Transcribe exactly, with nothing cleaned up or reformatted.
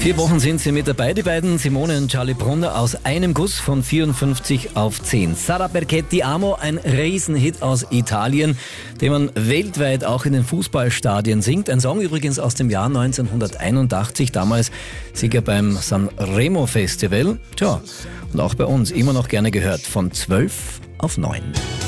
Vier Wochen sind sie mit dabei, die beiden, Simone und Charlie Brunner, aus einem Guss von vierundfünfzig auf zehn. Sarà perché ti amo, ein Riesenhit aus Italien, den man weltweit auch in den Fußballstadien singt. Ein Song übrigens aus dem Jahr neunzehnhunderteinundachtzig, damals Sieger beim Sanremo Festival. Tja, und auch bei uns immer noch gerne gehört, von zwölf auf neun.